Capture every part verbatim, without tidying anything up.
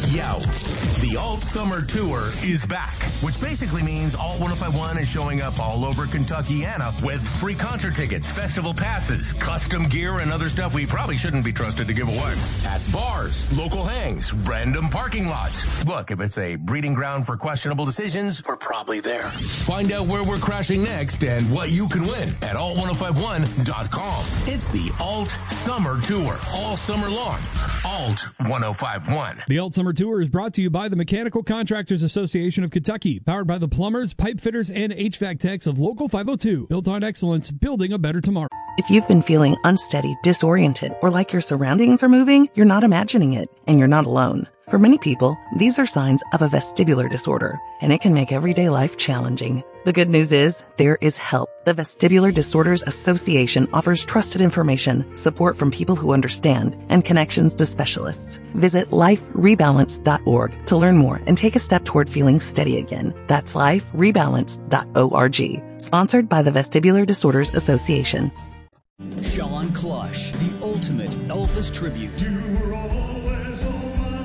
Yo, the Alt Summer Tour is back, which basically means Alt one oh five one is showing up all over Kentuckiana with free concert tickets, festival passes, custom gear, and other stuff we probably shouldn't be trusted to give away. At bars, local hangs, random parking lots. Look, if it's a breeding ground for questionable decisions, we're probably there. Find out where we're crashing next and what you can win at alt ten fifty-one dot com. It's the Alt Summer Tour, all summer long. Alt ten fifty-one. The Alt Summer Tour is brought to you by the Mechanical Contractors Association of Kentucky, powered by the plumbers, pipe fitters, and H V A C techs of Local five oh two. Built on excellence, building a better tomorrow. If you've been feeling unsteady, disoriented, or like your surroundings are moving, you're not imagining it, and you're not alone. For many people, these are signs of a vestibular disorder, and it can make everyday life challenging. The good news is, there is help. The Vestibular Disorders Association offers trusted information, support from people who understand, and connections to specialists. Visit life rebalance dot org to learn more and take a step toward feeling steady again. That's life rebalance dot org. Sponsored by the Vestibular Disorders Association. Sean Clush, the ultimate Elvis tribute. You were always on my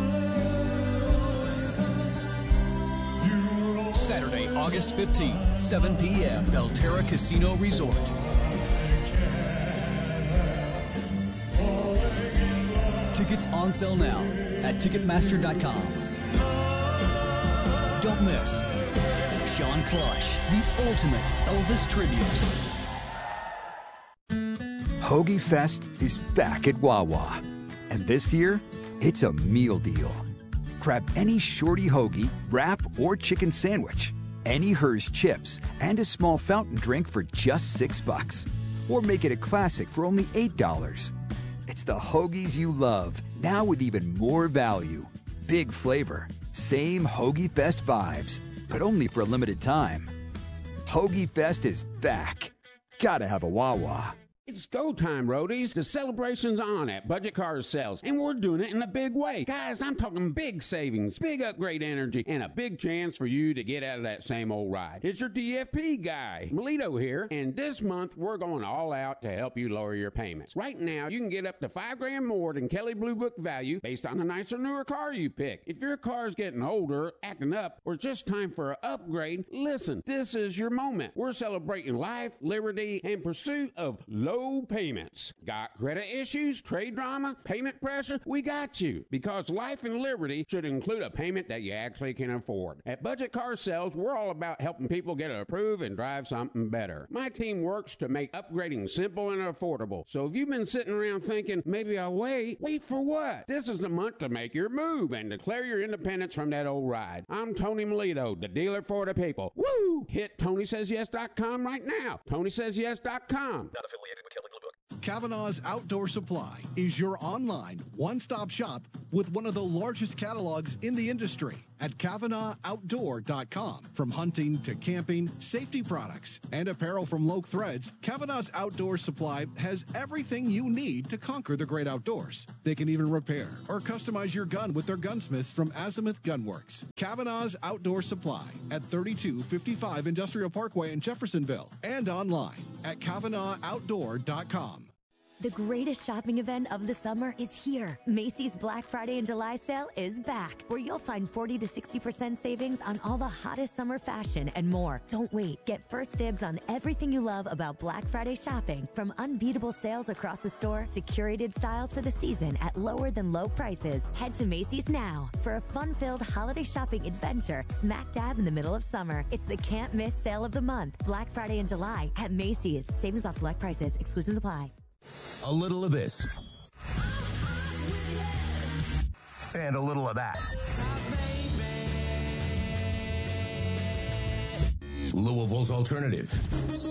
mind. You were always Saturday, August fifteenth, seven p.m., Belterra Casino Resort. Tickets on sale now at ticketmaster dot com. Don't miss Sean Clush, the ultimate Elvis tribute. Hoagie Fest is back at Wawa. And this year, it's a meal deal. Grab any shorty hoagie, wrap, or chicken sandwich, any Hers chips, and a small fountain drink for just six bucks. Or make it a classic for only eight dollars. It's the hoagies you love, now with even more value. Big flavor, same Hoagie Fest vibes, but only for a limited time. Hoagie Fest is back. Gotta have a Wawa. It's go time, roadies. The celebration's on at Budget Car Sales, and we're doing it in a big way. Guys, I'm talking big savings, big upgrade energy, and a big chance for you to get out of that same old ride. It's your D F P guy, Melito here, and this month we're going all out to help you lower your payments. Right now, you can get up to five grand more than Kelley Blue Book value based on a nicer, newer car you pick. If your car's getting older, acting up, or just time for an upgrade, listen, this is your moment. We're celebrating life, liberty, and pursuit of low payments. Got credit issues, trade drama, payment pressure? We got you. Because life and liberty should include a payment that you actually can afford. At Budget Car Sales, we're all about helping people get approved and drive something better. My team works to make upgrading simple and affordable. So if you've been sitting around thinking, maybe I'll wait, wait for what? This is the month to make your move and declare your independence from that old ride. I'm Tony Melito, the dealer for the people. Woo! Hit Tony Says Yes dot com right now. Tony Says Yes dot com. Not affiliated with Kelley Blue Book. Cavanaugh's Outdoor Supply is your online one-stop shop with one of the largest catalogs in the industry at Cavanaugh Outdoor dot com. From hunting to camping, safety products, and apparel from Loke Threads, Cavanaugh's Outdoor Supply has everything you need to conquer the great outdoors. They can even repair or customize your gun with their gunsmiths from Azimuth Gunworks. Cavanaugh's Outdoor Supply at thirty-two fifty-five Industrial Parkway in Jeffersonville and online at Cavanaugh Outdoor dot com. The greatest shopping event of the summer is here. Macy's Black Friday and July sale is back, where you'll find forty to sixty percent savings on all the hottest summer fashion and more. Don't wait. Get first dibs on everything you love about Black Friday shopping, from unbeatable sales across the store to curated styles for the season at lower than low prices. Head to Macy's now for a fun-filled holiday shopping adventure smack dab in the middle of summer. It's the can't miss sale of the month. Black Friday and July at Macy's. Savings off select prices. Exclusions apply. A little of this. And a little of that. Louisville's alternative.